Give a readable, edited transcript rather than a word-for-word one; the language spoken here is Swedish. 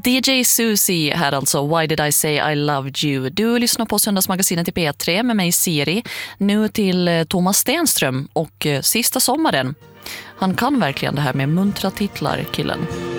DJ Susie här alltså, Why Did I Say I Loved You? Du lyssnar på Söndagsmagasinet i P3 med mig Siri. Nu till Thomas Stenström och Sista sommaren. Han kan verkligen det här med muntra titlar, killen.